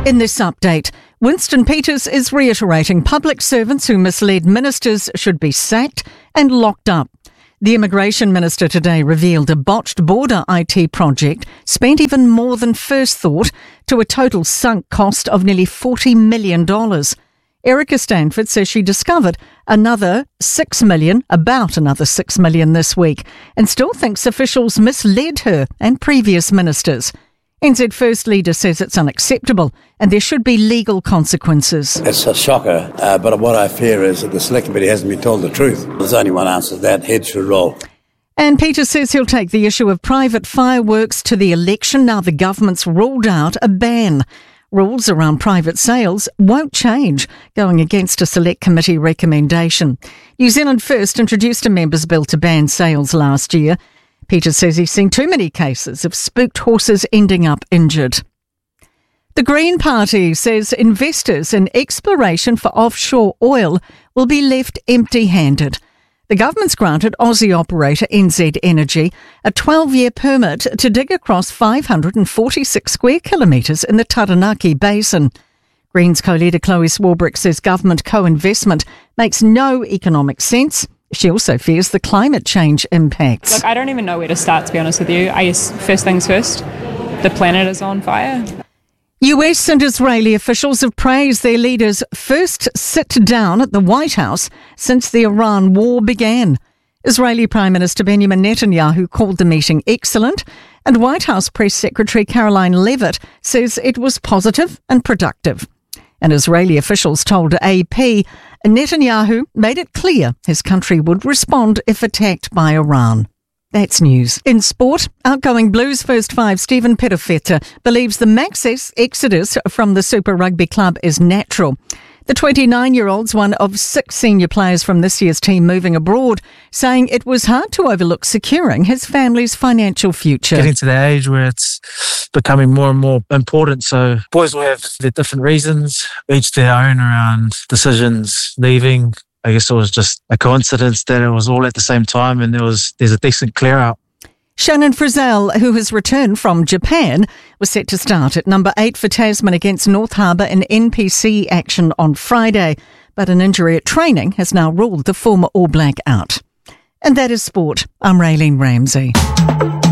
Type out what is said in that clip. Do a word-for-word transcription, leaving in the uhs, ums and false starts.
In this update, Winston Peters is reiterating public servants who misled ministers should be sacked and locked up. The Immigration Minister today revealed a botched border I T project spent even more than first thought, to a total sunk cost of nearly forty million dollars. Erica Stanford says she discovered another six million dollars, about another six million dollars this week, and still thinks officials misled her and previous ministers. N Z First Leader says it's unacceptable and there should be legal consequences. It's a shocker, uh, but what I fear is that the Select Committee hasn't been told the truth. There's only one answer to that: heads should roll. And Peter says he'll take the issue of private fireworks to the election now the government's ruled out a ban. Rules around private sales won't change, going against a Select Committee recommendation. New Zealand First introduced a members' bill to ban sales last year. Peter says he's seen too many cases of spooked horses ending up injured. The Green Party says investors in exploration for offshore oil will be left empty-handed. The government's granted Aussie operator N Z Energy a twelve-year permit to dig across five hundred forty-six square kilometres in the Taranaki Basin. Greens co-leader Chloe Swarbrick says government co-investment makes no economic sense. She also fears the climate change impacts. Look, I don't even know where to start, to be honest with you. I guess first things first, the planet is on fire. U S and Israeli officials have praised their leaders' first sit down at the White House since the Iran war began. Israeli Prime Minister Benjamin Netanyahu called the meeting excellent, and White House Press Secretary Caroline Leavitt says it was positive and productive. And Israeli officials told A P Netanyahu made it clear his country would respond if attacked by Iran. That's news. In sport, outgoing Blues first five Stephen Perofeta believes the max exodus from the Super Rugby club is natural. The twenty-nine-year-old's one of six senior players from this year's team moving abroad, saying it was hard to overlook securing his family's financial future. Getting to the age where it's becoming more and more important. So boys will have their different reasons, each their own, around decisions, leaving. I guess it was just a coincidence that it was all at the same time and there was there's a decent clear out. Shannon Frizzell, who has returned from Japan, was set to start at number eight for Tasman against North Harbour in N P C action on Friday, but an injury at training has now ruled the former All Black out. And that is sport. I'm Raylene Ramsey.